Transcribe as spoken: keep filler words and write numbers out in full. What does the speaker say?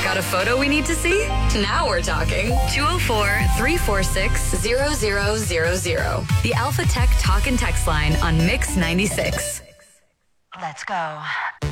Got a photo we need to see? Now we're talking. two oh four, three four six, zero zero zero zero. The Alpha Tech Talk and Text line on Mix ninety-six. Let's go.